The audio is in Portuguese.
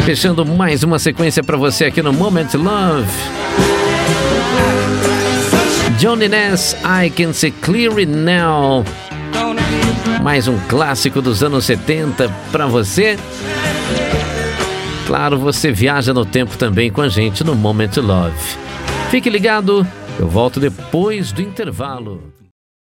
Fechando mais uma sequência para você aqui no Moment Love. Johnny Nash, I Can See Clearly Now. Mais um clássico dos anos 70 para você. Claro, você viaja no tempo também com a gente no Moment Love. Fique ligado, eu volto depois do intervalo.